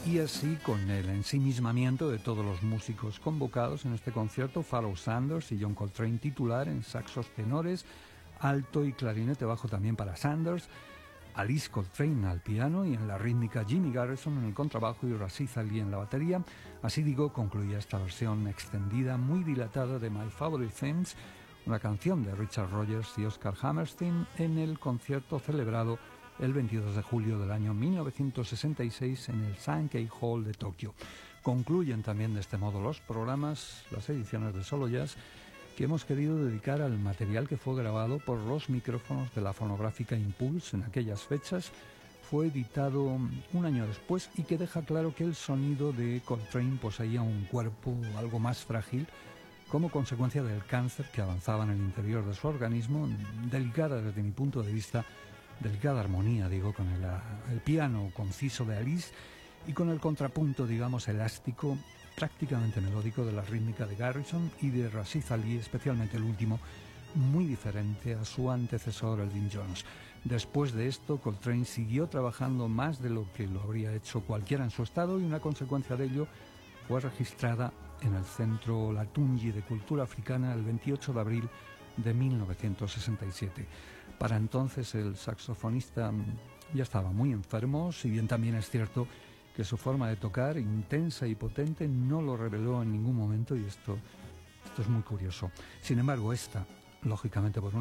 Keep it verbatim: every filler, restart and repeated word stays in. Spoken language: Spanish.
Y así, con el ensimismamiento de todos los músicos convocados en este concierto, Pharoah Sanders y John Coltrane titular en saxos tenores, alto y clarinete bajo también para Sanders, Alice Coltrane al piano y en la rítmica Jimmy Garrison en el contrabajo y Rashid Ali en la batería. Así digo, concluía esta versión extendida, muy dilatada de My Favorite Things, una canción de Richard Rodgers y Oscar Hammerstein en el concierto celebrado el veintidós de julio del año mil novecientos sesenta y seis en el Sankei Hall de Tokio. Concluyen también de este modo los programas, las ediciones de Solo Jazz, que hemos querido dedicar al material que fue grabado por los micrófonos de la fonográfica Impulse en aquellas fechas. Fue editado un año después y que deja claro que el sonido de Coltrane poseía un cuerpo algo más frágil como consecuencia del cáncer que avanzaba en el interior de su organismo, delicada desde mi punto de vista, delicada armonía, digo, con el, el piano conciso de Alice y con el contrapunto, digamos, elástico, prácticamente melódico de la rítmica de Garrison y de Rashid Ali, especialmente el último, muy diferente a su antecesor Elvin Jones. Después de esto, Coltrane siguió trabajando más de lo que lo habría hecho cualquiera en su estado y una consecuencia de ello fue registrada en el Centro Latunji de Cultura Africana el veintiocho de abril de mil novecientos sesenta y siete. Para entonces el saxofonista ya estaba muy enfermo, si bien también es cierto que su forma de tocar, intensa y potente, no lo reveló en ningún momento y esto, esto es muy curioso. Sin embargo, esta, lógicamente por